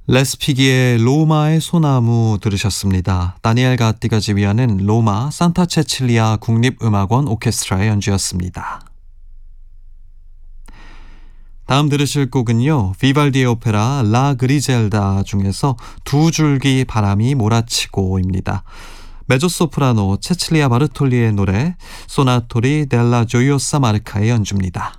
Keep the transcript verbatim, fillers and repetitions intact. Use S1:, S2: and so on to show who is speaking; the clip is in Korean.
S1: 레스피기의 로마의 소나무 들으셨습니다. 다니엘 가띠가 지휘하는 로마 산타 체칠리아 국립음악원 오케스트라의 연주였습니다. 다음 들으실 곡은요, 비발디의 오페라 라 그리젤다 중에서 두 줄기 바람이 몰아치고입니다. 메조소프라노 체칠리아 바르톨리의 노래 소나토리 델라 조이오사 마르카의 연주입니다.